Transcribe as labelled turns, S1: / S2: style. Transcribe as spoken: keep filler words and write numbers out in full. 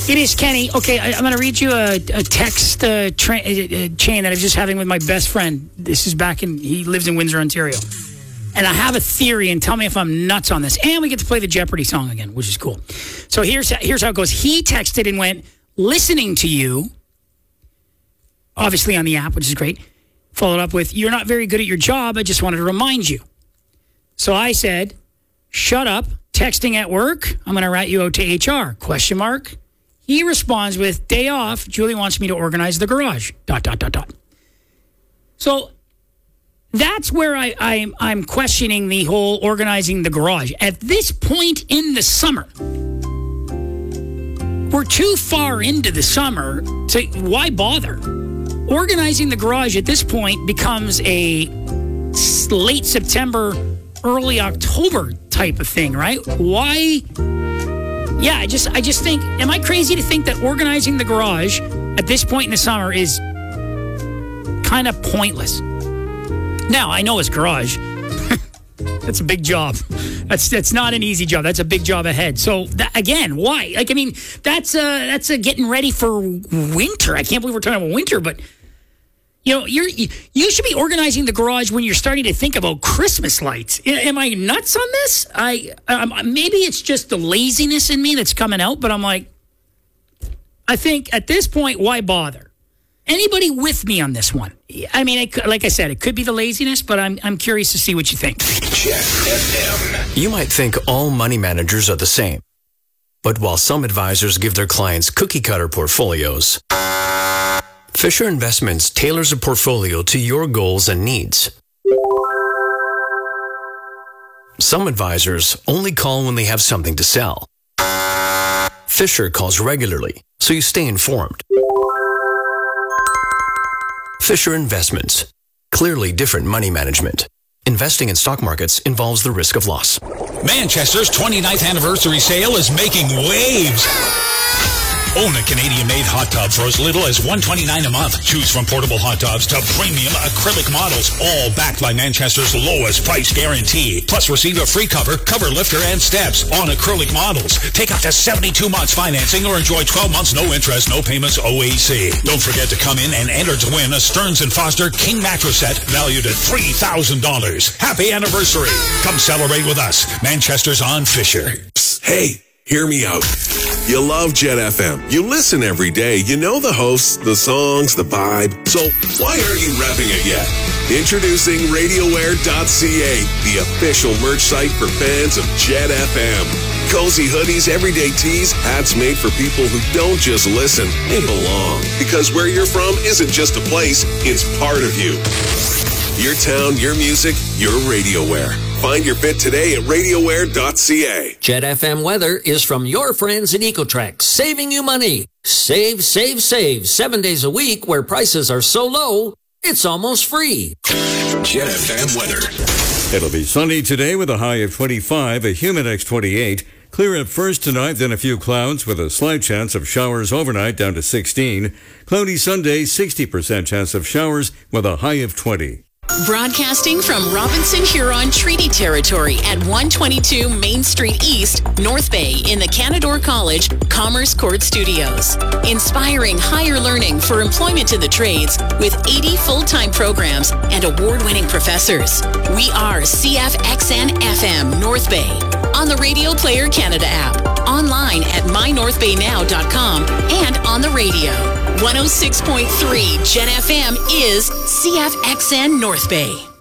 S1: It is, Kenny. Okay, I, I'm going to read you a, a text uh, tra- uh, chain that I was just having with my best friend. This is back in, he lives in Windsor, Ontario. And I have a theory, and tell me if I'm nuts on this. And we get to play the Jeopardy song again, which is cool. So here's, here's how it goes. He texted and went, listening to you, obviously on the app, which is great. Followed up with, you're not very good at your job. I just wanted to remind you. So I said, shut up. Texting at work. I'm going to rat you out to H R. Question mark. He responds with, day off. Julie wants me to organize the garage. Dot, dot, dot, dot. So that's where I, I'm, I'm questioning the whole organizing the garage. At this point in the summer, we're too far into the summer to, why bother? Organizing the garage at this point becomes a late September, early October type of thing, right? Why? Yeah, I just I just think, am I crazy to think that organizing the garage at this point in the summer is kind of pointless? Now, I know it's garage. That's a big job. That's that's not an easy job. That's a big job ahead. So, that, again, why? Like, I mean, that's a, that's a getting ready for winter. I can't believe we're talking about winter, but you know, you're, you should be organizing the garage when you're starting to think about Christmas lights. Am I nuts on this? I um, maybe it's just the laziness in me that's coming out, but I'm like, I think at this point, why bother? Anybody with me on this one? I mean, it, like I said, it could be the laziness, but I'm I'm curious to see what you think.
S2: Jet F M.
S3: You might think all money managers are the same, but while some advisors give their clients cookie-cutter portfolios, Fisher Investments tailors a portfolio to your goals and needs. Some advisors only call when they have something to sell. Fisher calls regularly, so you stay informed. Fisher Investments. Clearly different money management. Investing in stock markets involves the risk of loss.
S2: Manchester's twenty-ninth anniversary sale is making waves. Own a Canadian-made hot tub for as little as one hundred twenty-nine dollars a month. Choose from portable hot tubs to premium acrylic models, all backed by Manchester's lowest price guarantee. Plus, receive a free cover, cover lifter, and steps on acrylic models. Take up to seventy-two months financing or enjoy twelve months no interest, no payments O A C. Don't forget to come in and enter to win a Stearns and Foster King mattress set valued at three thousand dollars. Happy anniversary. Come celebrate with us. Manchester's on Fisher.
S4: Psst, hey. Hear me out. You love Jet F M. You listen every day. You know the hosts, the songs, the vibe. So why aren't you repping it yet? Introducing RadioWare dot C A, the official merch site for fans of Jet F M. Cozy hoodies, everyday tees, hats made for people who don't just listen, they belong. Because where you're from isn't just a place, it's part of you. Your town, your music, your RadioWare. Find your fit today at RadioWare dot C A.
S5: Jet F M weather is from your friends at Ecotrax, saving you money. Save, save, save. Seven days a week where prices are so low, it's almost free.
S2: Jet F M weather.
S6: It'll be sunny today with a high of twenty-five, a Humidex twenty-eight. Clear at first tonight, then a few clouds with a slight chance of showers overnight down to sixteen. Cloudy Sunday, sixty percent chance of showers with a high of twenty.
S7: Broadcasting from Robinson Huron Treaty Territory at one twenty-two Main Street East, North Bay in the Canadore College Commerce Court Studios. Inspiring higher learning for employment in the trades with eighty full-time programs and award-winning professors. We are C F X N F M North Bay on the Radio Player Canada app, online at my north bay now dot com, and on the radio. one oh six point three Jet F M is C F X N North Bay.